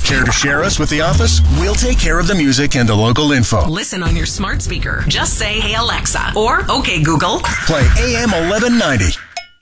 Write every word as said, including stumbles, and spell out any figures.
Care to share us with the office? We'll take care of the music and the local info. Listen on your smart speaker. Just say, "Hey Alexa," or "Okay Google." Play A M eleven ninety.